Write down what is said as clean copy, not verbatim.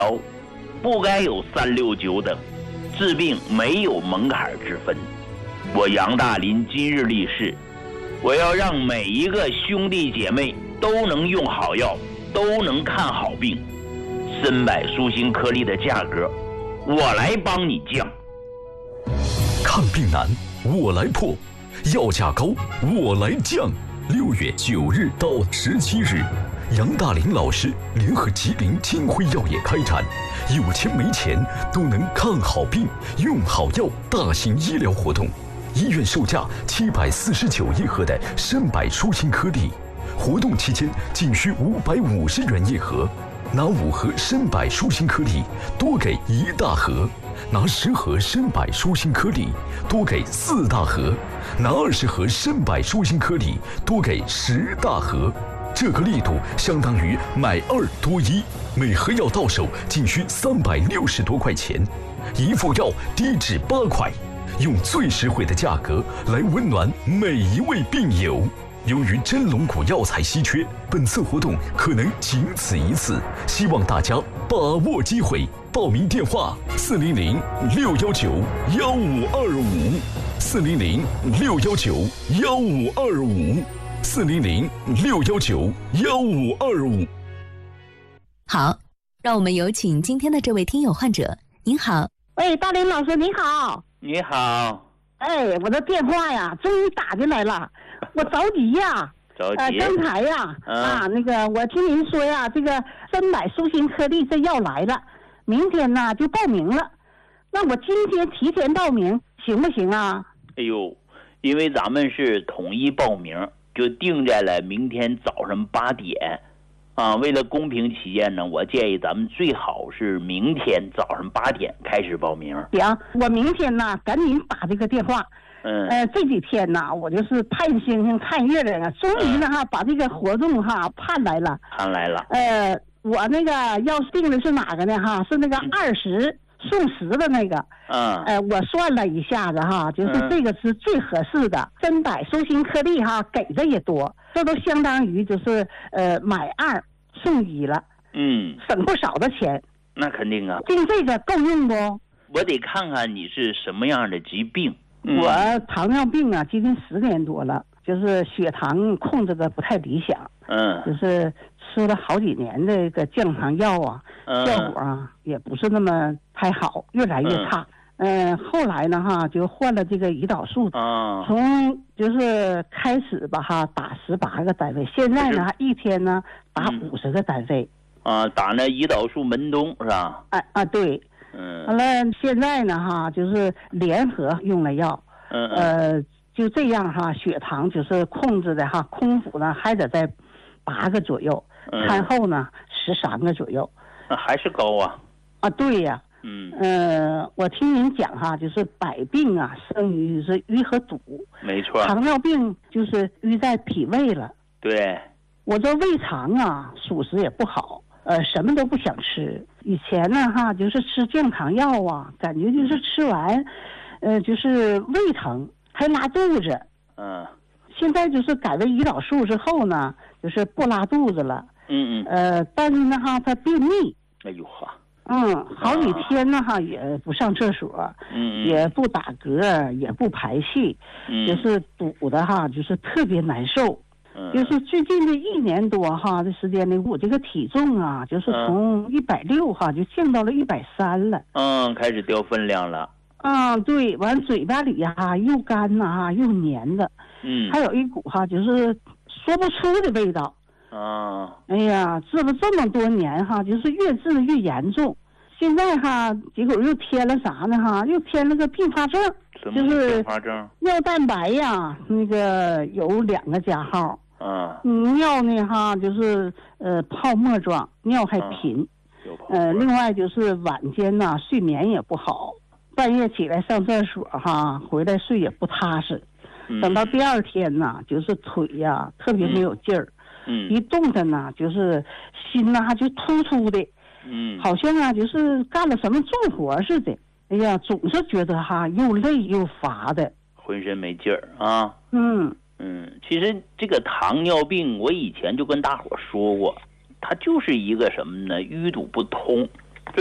不该有369等，治病没有门槛之分。我杨大林今日立誓，我要让每一个兄弟姐妹都能用好药，都能看好病。参百舒心颗粒的价格，我来帮你降。 看病难，我来破；药价高，我来降。6月9日到17日，杨大林老师联合吉林金辉药业开展有钱没钱都能看好病、用好药大型医疗活动。医院售价749一盒的参百舒心颗粒，活动期间仅需550元一盒。拿5盒参百舒心颗粒，多给1大盒；拿10盒参百舒心颗粒，多给4大盒；拿20盒参百舒心颗粒，多给10大盒。这个力度相当于买2多1，每盒药到手仅需360多块钱，一副药低至8块，用最实惠的价格来温暖每一位病友。由于真龙骨药材稀缺，本次活动可能仅此一次，希望大家把握机会。报名电话：400-619-1525，400-619-1525，400-619-1525。 好，让我们有请今天的这位听友患者。您好， 喂，大林老师你好。 你好。 哎，我的电话呀，终于打进来了，我着急呀。 着急。 刚才呀，那个我听您说呀，这个参百舒心颗粒这药来了，明天呢就报名了。那我今天提前报名行不行啊？ 哎呦，因为咱们是统一报名，就定在了明天早上8点。为了公平起见呢，我建议咱们最好是明天早上8点开始报名。 行，我明天呢赶紧打这个电话。这几天呢，我就是盼星星看月亮啊，终于呢把这个活动盼来了。我那个要定的是哪个呢是那个20送10的那个。我算了一下子就是这个是最合适的。参百舒心颗粒给的也多，这都相当于就是买2送1了。省不少的钱。 那肯定啊。 定这个够用不？ 我得看看你是什么样的疾病。 我糖尿病啊，接近10年多了，就是血糖控制的不太理想。就是吃了好几年的这个降糖药啊，效果也不是那么太好，越来越差。后来呢就换了这个胰岛素。从就是开始吧打18个单位，现在呢一天呢打50个单位。 打那胰岛素门冬是吧？ 对。完了，现在呢就是联合用了药。就这样血糖就是控制的空腹呢还得在8个左右，餐后呢13个左右。 还是高啊。 对呀。我听您讲就是百病生于是瘀和堵。 没错。 糖尿病就是瘀在脾胃了。 对。 我这胃肠属实也不好。什么都不想吃。以前呢就是吃降糖药感觉就是吃完就是胃疼还拉肚子。现在就是改为胰岛素之后呢，就是不拉肚子了。但是呢它便秘。 哎呦呵。 好几天呢也不上厕所。也不打嗝，也不排气。就是堵的就是特别难受。就是最近的1年多的时间里，我这个体重就是从160就降到了130了。 开始掉分量了。 对，完嘴巴里又干又黏的。还有一股就是说不出的味道。哎呀，治了这么多年就是越治越严重。现在结果又添了啥呢又添了个并发症。就是并发症？ 尿蛋白那个有2个加号。尿呢就是泡沫状，尿还频。另外就是晚间睡眠也不好，半夜起来上厕所回来睡也不踏实。等到第2天就是腿特别没有劲儿。一动弹就是心就突突的。好像就是干了什么重活似的。哎呀，总是觉得又累又乏的， 浑身没劲儿。其实这个糖尿病我以前就跟大伙说过，它就是一个什么呢？淤堵不通。